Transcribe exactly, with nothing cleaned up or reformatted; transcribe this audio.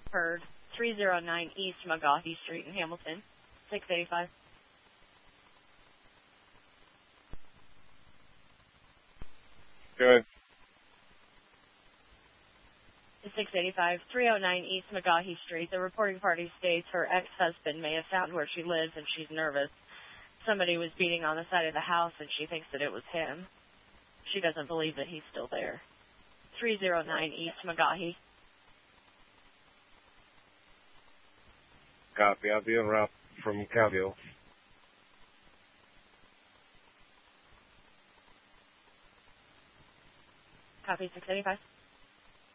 Heard. three oh nine East McGaughy Street in Hamilton. six eighty-five. Good. six eighty-five, three oh nine East McGaughy Street. The reporting party states her ex-husband may have found where she lives and she's nervous. Somebody was beating on the side of the house and she thinks that it was him. She doesn't believe that he's still there. three oh nine East McGaughy. Copy. I'll be en route from Cowgill. Copy, six eighty-five.